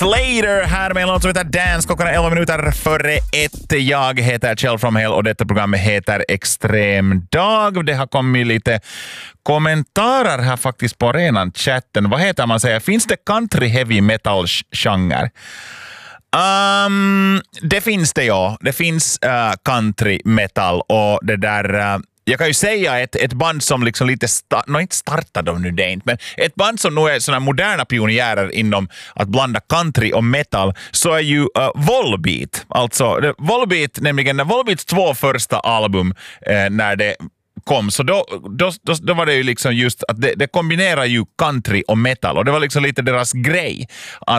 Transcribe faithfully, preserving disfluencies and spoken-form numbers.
Slater här med en låt som heter Dance. Klockan är elva minuter före ett. Jag heter Kjell from Hell och detta program heter Extrem dag. Det har kommit lite kommentarer här faktiskt på arenan chatten. Vad heter man säger? Finns det country heavy metal genre? Um, det finns det, ja. Det finns uh, country metal och det där... Uh, jag kan ju säga ett, ett band som liksom lite... Sta- no, inte startade de nu det inte, men ett band som nu är såna moderna pionjärer inom att blanda country och metal, så är ju uh, Volbeat. Alltså, det, Volbeat, nämligen när Volbeats två första album eh, när det kom, så då, då, då, då var det ju liksom just att det, det kombinerar ju country och metal och det var liksom lite deras grej. Att